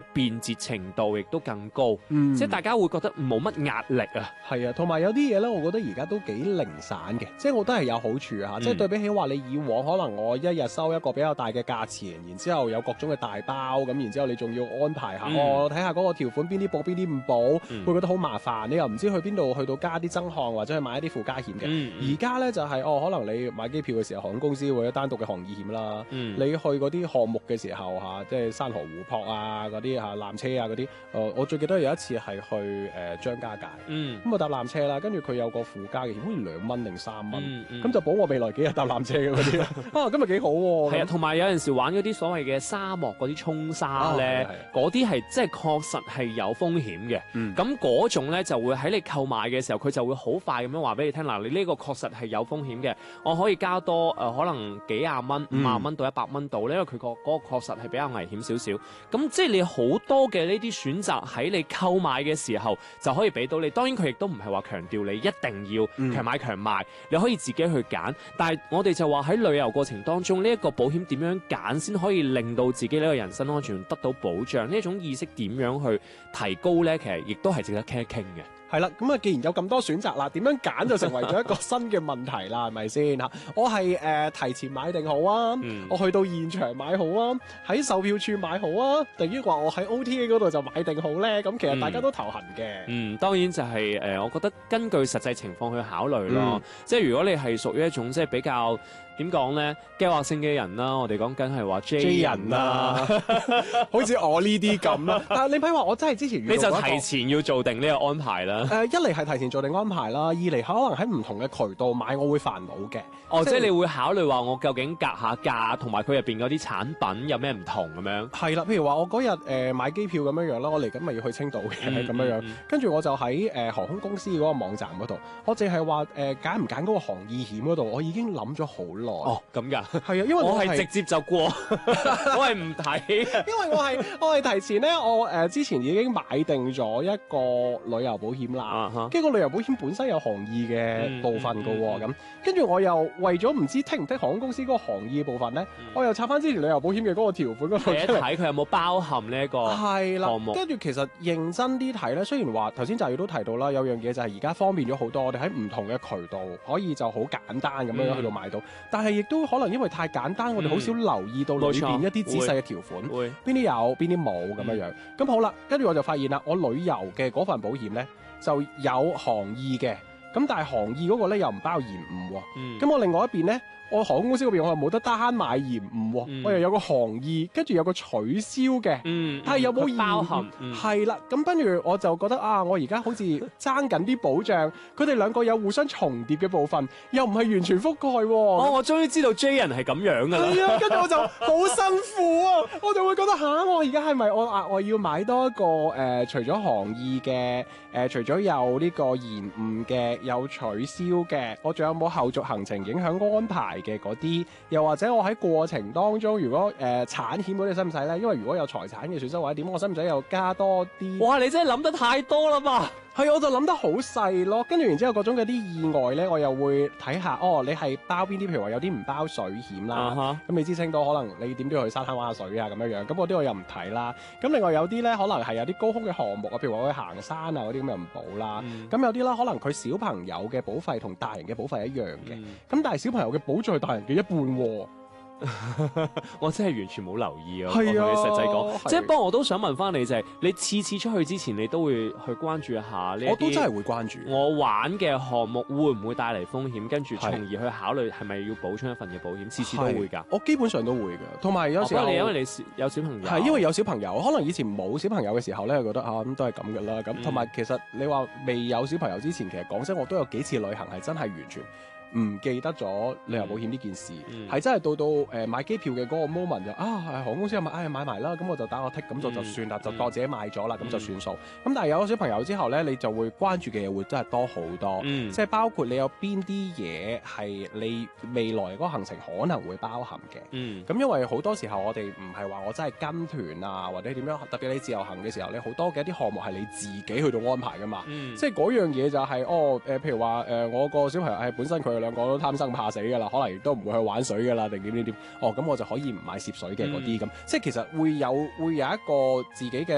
便捷程度亦都更高，即係大家會覺得冇乜壓力啊。 係啊，同埋有啲嘢咧，我覺得而家都幾零散嘅，即係我都係有好處啊。即係對比起話你以往可能我一日收一個比較大嘅價錢，然之後有各種嘅大包，咁然之後你仲要安排下，睇下嗰個條款邊啲補邊啲唔補，會覺得好麻煩。你又唔知去邊度去到加啲增項或者去買一啲附加險嘅。而家咧就係可能你買機票嘅時候，航空公司會有單獨嘅行義險啦。你去嗰啲項目嘅時候即係山河湖泊啊嗰啲纜車啊嗰啲，我最記得有一次係去張家界，咁我搭纜車啦，跟住佢有個附加嘅險，好似2蚊定3蚊，咁就保我未來幾日搭纜車嘅嗰啲今日幾好喎。 係啊，同埋有陣時玩嗰啲所謂嘅沙漠嗰啲衝沙咧，嗰啲係即係確實係有風險嘅。咁嗰種咧就會喺你購買嘅時候，佢就會好快咁樣話俾你聽，嗱，你呢個確實係有風險嘅，我可以加多可能幾廿蚊、50蚊到100蚊度咧，因為佢嗰個確實係比較危險少少。咁即係你好多嘅呢啲選擇喺你購買嘅時候就可以俾到你。當然佢亦都唔係話強調你一定要強買強賣，你可以自己去揀。但係我哋就話喺旅遊過程當中，呢一個保險點樣揀先可以令到自己呢個人身安全得到保障？呢一種意識點樣去提高呢？其實亦都係值得傾一傾嘅。 係啦，咁既然有咁多選擇啦，點樣揀就成為咗一個新嘅問題啦，係咪先嚇？我係提前買定好啊，我去到現場買好啊，喺售票處買好啊，定於話我喺 OTA 嗰度就買定好咧？咁其實大家都頭痕嘅。 當然就係我覺得根據實際情況去考慮咯。即係如果你係屬於一種即係比較點講咧計劃性嘅人啦，我哋講緊係話 J 人啦， 好似我呢啲咁啦。但係你咪話我真係之前你就提前要做定呢個安排啦。 一嚟係提前做定安排啦，二嚟可能喺唔同嘅渠道買，我會煩惱嘅。 即係你會考慮話我究竟格下價，同埋佢入邊嗰啲產品有咩唔同咁樣？係啦，譬如話我嗰日買機票咁樣樣啦，我嚟緊咪要去青島嘅咁樣樣，跟住我就喺航空公司嗰個網站嗰度，我淨係話揀唔揀嗰個航義險嗰度，我已經諗咗好耐。 哦，咁㗎？ 係啊，因為我係直接就過，我係唔睇。 因為我係提前咧，我之前已經買定咗一個旅遊保險啦，跟住個旅遊保險本身有航義嘅部分㗎喎，咁跟住我又為咗唔知剔唔剔航空公司嗰個航義部分咧，我又插翻之前旅遊保險嘅嗰個條款嗰度出嚟睇佢有冇包含呢一個項目。 跟住其實認真啲睇咧，雖然話頭先就都提到啦，有樣嘢就係而家方便咗好多，我哋喺唔同嘅渠道可以就好簡單咁樣去到買到，但係亦都可能因為太簡單，我哋好少留意到裏邊一啲仔細嘅條款，邊啲有邊啲冇咁樣樣。咁好啦，跟住我就發現啦，我旅遊嘅嗰份保險咧就有航義嘅，咁但係航義嗰個咧又唔包延誤喎。咁我另外一邊咧，我航空公司嗰邊我又冇得單買延誤喎，我又有個航義，跟住有個取消嘅，但係有冇包含？係啦，咁跟住我就覺得我而家好似爭緊啲保障，佢哋兩個有互相重疊嘅部分，又唔係完全覆蓋喎。 我終於知道 J 人係咁樣㗎啦。 係啊，跟住我就好辛苦啊，我就會覺得我而家係咪我要買多一個除咗航義嘅除咗有呢個延誤嘅，有取消嘅，我仲有冇後續行程影響安排嘅嗰啲？又或者我喺過程當中，如果產險嗰啲使唔使咧？因為如果有財產嘅損失或者點，我使唔使又加多啲？ 哇！你真係諗得太多啦嘛！ 係，我就諗得好細咯。跟住然之後，各種嗰啲意外咧，我又會睇下你係包邊啲？譬如話有啲唔包水險啦，咁你知青島可能你點都要去沙灘玩下水啊咁樣樣，咁嗰啲我又唔睇啦。咁另外有啲咧，可能係有啲高空嘅項目啊，譬如話去行山啊嗰啲咁又唔保啦。咁有啲啦，可能佢小朋友嘅保費同大人嘅保費一樣嘅，咁但係小朋友嘅保障係大人嘅一半喎。 我真係完全冇留意啊！ 係啊， 我同你實際講，即係不過我都想問翻你就係，你次次出去之前，你都會去關注一下呢？ 我都真係會關注。我玩嘅項目會唔會帶嚟風險？跟住從而去考慮係咪要補充一份嘅保險？次次都會㗎。 我基本上都會㗎。同埋有時候， 因為你有小朋友， 係因為有小朋友，可能以前冇小朋友嘅時候咧，覺得咁都係咁㗎啦。咁同埋其實你話未有小朋友之前，其實講真，我都有幾次旅行係真係完全唔記得咗旅遊保險呢件事，係真係到買機票嘅嗰個 moment 就航空公司買埋啦，咁我就打個剔，咁就算啦，就當自己買咗啦，咁就算數。咁但係有咗小朋友之後咧，你就會關注嘅嘢會真係多好多，即係包括你有邊啲嘢係你未來嗰個行程可能會包含嘅。咁因為好多時候我哋唔係話我真係跟團啊，或者點樣，特別你自由行嘅時候，你好多嘅一啲項目係你自己去到安排噶嘛。即係嗰樣嘢就係譬如話我個小朋友係本身佢兩個都貪生怕死噶啦，可能亦都唔會去玩水噶啦，定點咁我就可以唔買涉水嘅嗰啲咁，即係其實會有一個自己嘅